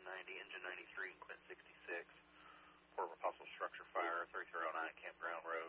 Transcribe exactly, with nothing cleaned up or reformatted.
ninety, engine ninety-three, Quint sixty-six. Report of a possible structure fire, thirty-three oh nine Campground Road.